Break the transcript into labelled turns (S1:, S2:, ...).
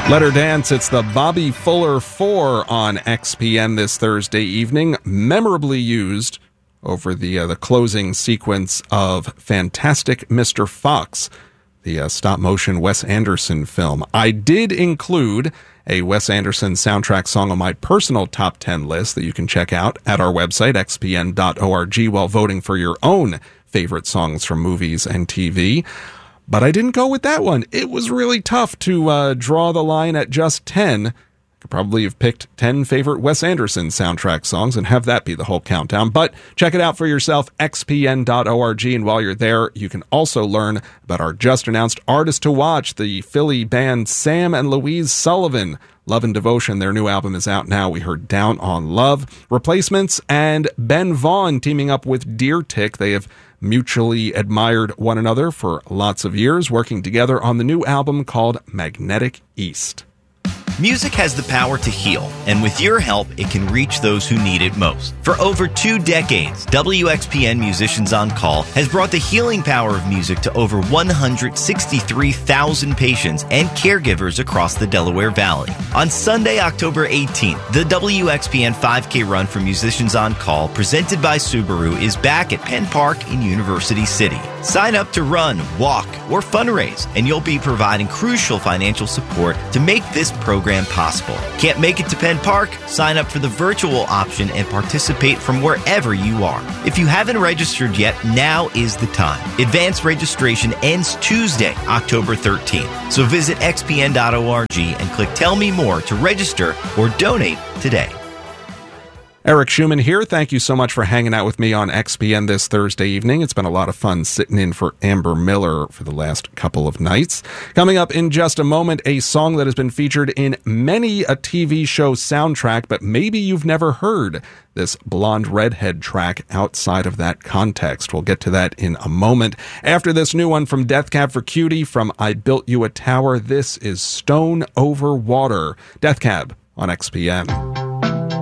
S1: Let Her Dance, it's the Bobby Fuller 4 on XPN this Thursday evening, memorably used over the closing sequence of Fantastic Mr. Fox, the stop-motion Wes Anderson film. I did include a Wes Anderson soundtrack song on my personal top 10 list that you can check out at our website, xpn.org, while voting for your own favorite songs from movies and TV. But I didn't go with that one. It was really tough to draw the line at just 10. I could probably have picked 10 favorite Wes Anderson soundtrack songs and have that be the whole countdown. But check it out for yourself, xpn.org. And while you're there, you can also learn about our just-announced artist to watch, the Philly band Sam and Louise Sullivan. Love and Devotion, their new album is out now. We heard Down on Love, Replacements, and Ben Vaughn teaming up with Deer Tick. They have mutually admired one another for lots of years, working together on the new album called Magnetic East.
S2: Music has the power to heal, and with your help, it can reach those who need it most. For over 2 decades, WXPN Musicians on Call has brought the healing power of music to over 163,000 patients and caregivers across the Delaware Valley. On Sunday, October 18th, the WXPN 5K Run for Musicians on Call, presented by Subaru, is back at Penn Park in University City. Sign up to run, walk, or fundraise, and you'll be providing crucial financial support to make this program possible. Can't make it to Penn Park? Sign up for the virtual option and participate from wherever you are. If you haven't registered yet, now is the time. Advanced registration ends Tuesday, October 13th. So visit xpn.org and click Tell Me More to register or donate today.
S1: Eric Schumann here. Thank you so much for hanging out with me on XPN this Thursday evening. It's been a lot of fun sitting in for Amber Miller for the last couple of nights. Coming up in just a moment, a song that has been featured in many a TV show soundtrack, but maybe you've never heard this Blonde Redhead track outside of that context. We'll get to that in a moment. After this new one from Death Cab for Cutie from I Built You a Tower, this is Stone Over Water. Death Cab on XPN.